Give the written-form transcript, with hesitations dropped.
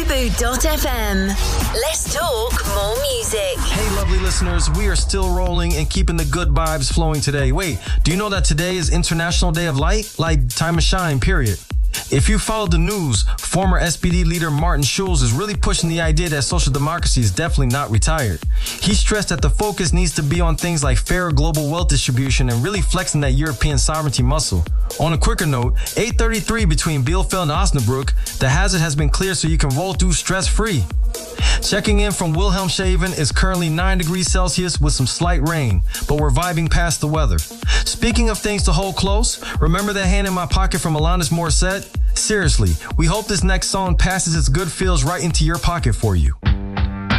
Bamboo.fm. Let's talk more music. Hey, lovely listeners, we are still rolling and keeping the good vibes flowing today. Wait, do you know that today is International Day of Light? Like time to shine, period. If you followed the news, former SPD leader Martin Schulz is really pushing the idea that social democracy is definitely not retired. He stressed that the focus needs to be on things like fair global wealth distribution and really flexing that European sovereignty muscle. On a quicker note, 8:33 between Bielefeld and Osnabrück, the hazard has been cleared so you can roll through stress-free. Checking in from Wilhelmshaven is currently 9 degrees Celsius with some slight rain, but we're vibing past the weather. Speaking of things to hold close, remember that hand in my pocket from Alanis Morissette? Seriously, we hope this next song passes its good feels right into your pocket for you.